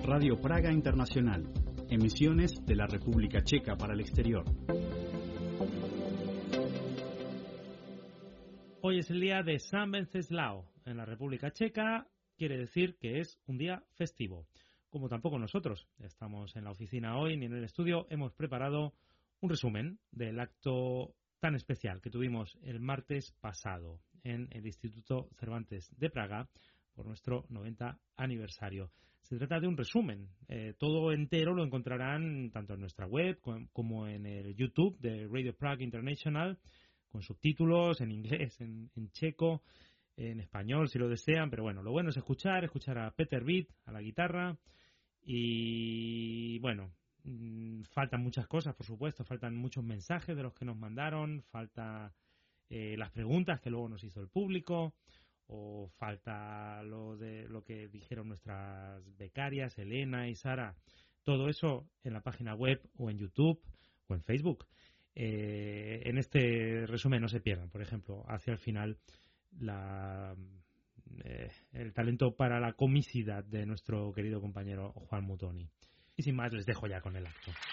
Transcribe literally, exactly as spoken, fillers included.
Radio Praga Internacional, emisiones de la República Checa para el exterior. Hoy es el día de San Wenceslao en la República Checa, quiere decir que es un día festivo. Como tampoco nosotros estamos en la oficina hoy ni en el estudio, hemos preparado un resumen del acto tan especial que tuvimos el martes pasado en el Instituto Cervantes de Praga por nuestro noventa aniversario. Se trata de un resumen, eh, todo entero lo encontrarán tanto en nuestra web como en el YouTube de Radio Prague International, con subtítulos en inglés, en, en checo, en español si lo desean, pero bueno, lo bueno es escuchar, escuchar a Peter Witt a la guitarra y bueno, mmm, faltan muchas cosas, por supuesto, faltan muchos mensajes de los que nos mandaron, falta eh, las preguntas que luego nos hizo el público, o falta lo de lo que dijeron nuestras becarias, Elena y Sara. Todo eso en la página web o en YouTube o en Facebook. Eh, en este resumen no se pierdan, por ejemplo, hacia el final la, eh, el talento para la comicidad de nuestro querido compañero Juan Mutoni. Y sin más, les dejo ya con el acto.